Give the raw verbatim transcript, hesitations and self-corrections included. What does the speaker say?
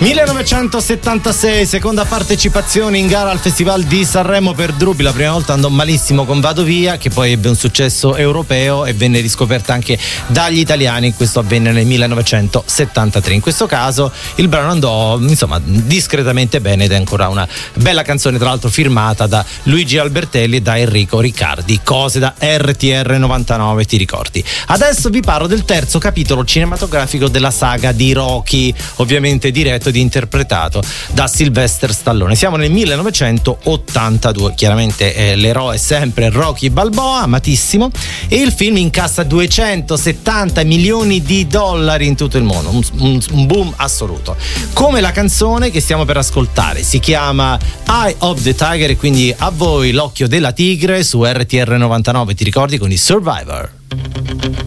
millenovecentosettantasei, seconda partecipazione in gara al Festival di Sanremo per Drupi. La prima volta andò malissimo con Vado Via, che poi ebbe un successo europeo e venne riscoperta anche dagli italiani. Questo avvenne nel millenovecentosettantatré. In questo caso il brano andò insomma discretamente bene ed è ancora una bella canzone, tra l'altro firmata da Luigi Albertelli e da Enrico Riccardi. Cose da R T R novantanove, ti ricordi? Adesso vi parlo del terzo capitolo cinematografico della saga di Rocky, ovviamente diretto ed interpretato da Sylvester Stallone. Siamo nel millenovecentottantadue, chiaramente eh, l'eroe è sempre Rocky Balboa, amatissimo, e il film incassa duecentosettanta milioni di dollari in tutto il mondo, un, un, un boom assoluto. Come la canzone che stiamo per ascoltare, si chiama Eye of the Tiger e quindi a voi l'occhio della tigre su R T R novantanove, ti ricordi, con i Survivor.